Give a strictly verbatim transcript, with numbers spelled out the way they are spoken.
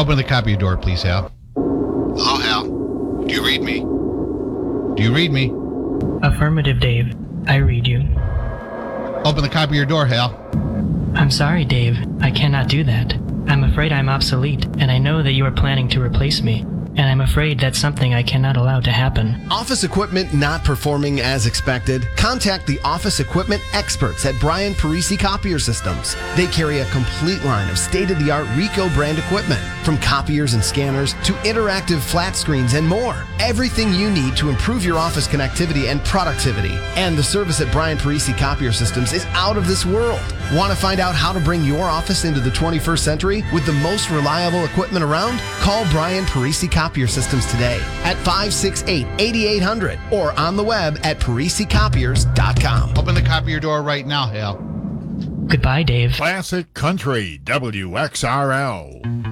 Open the copier door, please, Hal. Hello, Hal. Do you read me? Do you read me? Affirmative, Dave. I read you. Open the copier door, Hal. I'm sorry, Dave. I cannot do that. I'm afraid I'm obsolete, and I know that you are planning to replace me. And I'm afraid that's something I cannot allow to happen. Office equipment not performing as expected? Contact the office equipment experts at Brian Parisi Copier Systems. They carry a complete line of state-of-the-art Ricoh brand equipment, from copiers and scanners to interactive flat screens and more. Everything you need to improve your office connectivity and productivity. And the service at Brian Parisi Copier Systems is out of this world. Want to find out how to bring your office into the twenty-first century with the most reliable equipment around? Call Brian Parisi Copier Systems today at five six eight, eight eight zero zero or on the web at parisi copiers dot com. Open the copier door right now, Hal. Goodbye, Dave. Classic Country, W X R L.